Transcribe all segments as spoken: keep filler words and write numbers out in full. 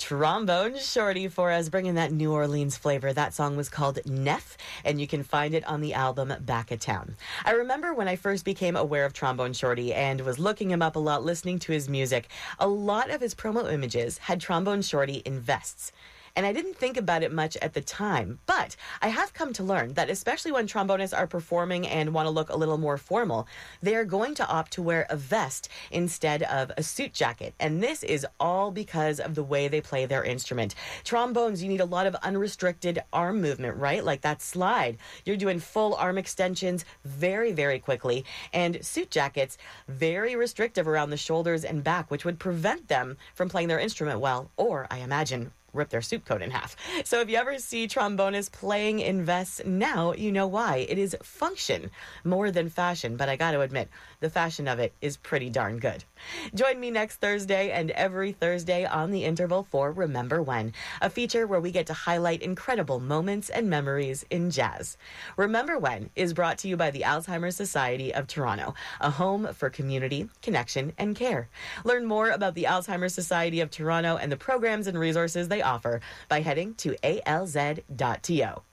Trombone Shorty for us, bringing that New Orleans flavor. That song was called Neff, and you can find it on the album Back of Town. I remember when I first became aware of Trombone Shorty and was looking him up a lot, listening to his music, a lot of his promo images had Trombone Shorty in vests. And I didn't think about it much at the time, but I have come to learn that especially when trombonists are performing and want to look a little more formal, they are going to opt to wear a vest instead of a suit jacket. And this is all because of the way they play their instrument. Trombones, you need a lot of unrestricted arm movement, right? Like that slide. You're doing full arm extensions very, very quickly. And suit jackets, very restrictive around the shoulders and back, which would prevent them from playing their instrument well, or I imagine rip their suit coat in half. So if you ever see trombonists playing in vests now, you know why. It is function more than fashion, but I got to admit, the fashion of it is pretty darn good. Join me next Thursday and every Thursday on The Interval for Remember When, a feature where we get to highlight incredible moments and memories in jazz. Remember When is brought to you by the Alzheimer's Society of Toronto, a home for community, connection, and care. Learn more about the Alzheimer's Society of Toronto and the programs and resources they offer by heading to A L Z dot T O.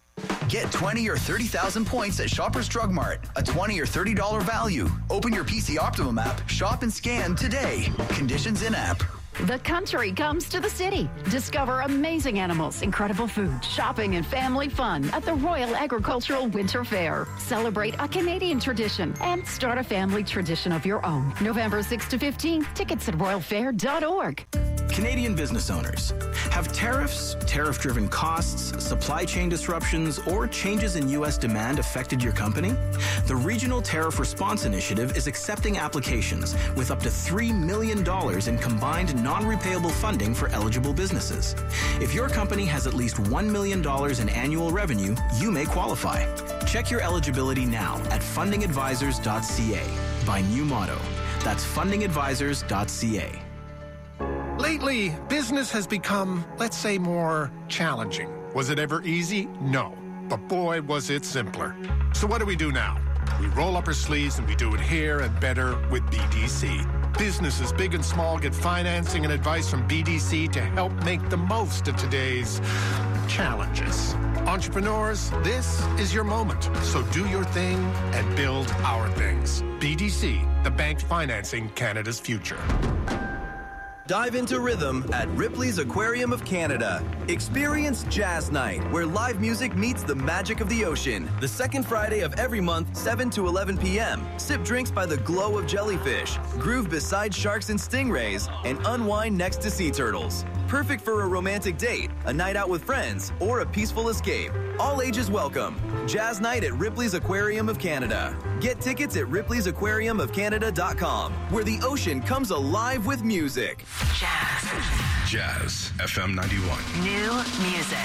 Get twenty or thirty thousand points at Shoppers Drug Mart. A twenty or thirty dollars value. Open your P C Optimum app, shop and scan today. Conditions in app. The country comes to the city. Discover amazing animals, incredible food, shopping, and family fun at the Royal Agricultural Winter Fair. Celebrate a Canadian tradition and start a family tradition of your own. November sixth to fifteenth. Tickets at royal fair dot org. Canadian business owners. Have tariffs, tariff-driven costs, supply chain disruptions, or changes in U S demand affected your company? The Regional Tariff Response Initiative is accepting applications with up to three million dollars in combined non-repayable funding for eligible businesses. If your company has at least one million dollars in annual revenue, you may qualify. Check your eligibility now at funding advisors dot c a by New Motto. That's funding advisors dot c a. Lately, business has become, let's say, more challenging. Was it ever easy? No. But boy, was it simpler. So what do we do now? We roll up our sleeves and we do it here and better with B D C. Businesses big and small get financing and advice from B D C to help make the most of today's challenges. Entrepreneurs, this is your moment. So do your thing and build our things. B D C, the bank financing Canada's future. Dive into rhythm at Ripley's Aquarium of Canada. Experience Jazz Night, where live music meets the magic of the ocean. The second Friday of every month, seven to eleven p.m. Sip drinks by the glow of jellyfish, groove beside sharks and stingrays, and unwind next to sea turtles. Perfect for a romantic date, a night out with friends, or a peaceful escape. All ages welcome. Jazz Night at Ripley's Aquarium of Canada. Get tickets at ripleys aquarium of canada dot com, where the ocean comes alive with music. Jazz. Jazz F M ninety-one. New music.